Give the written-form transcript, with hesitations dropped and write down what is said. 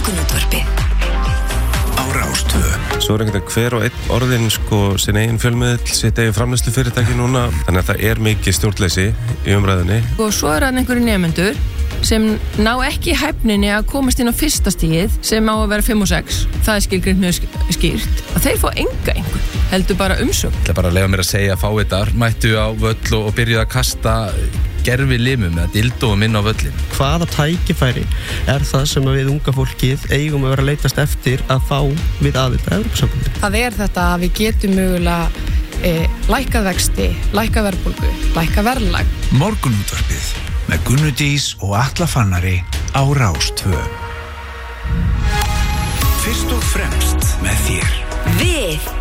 Morgunútvarpið á Rás 2. Svo einhvern hver og einn orðin sin eigin fjölmiðl, sitt eigin framleiðslufyrirtæki núna, þannig að það mikið stjórnleysi í umræðinni. Og svo hann einhverju nemendur sem ná ekki hæfninni að komast inn á fyrsta stigið sem á að vera 5 og 6. Það skilgreint mjög skýrt. Og þeir fá enga heldur bara umsögn. Það bara að leyfa mér að segja að fávitar mættu á völl og byrjuðu að kasta gerfi limum eða dildóum inn á völlin. Hvaða tækifæri það sem við unga fólkið eigum að vera að leitast eftir að fá við aðild að Evrópusambandinu? Það þetta að við getum mögulega lækkað vexti, lækkað verðbólgu, lækkað verðlag. Morgunútvarpið með Gunnu Dís og Atla Fannari á Rás 2. Fyrst og fremst með þér. Við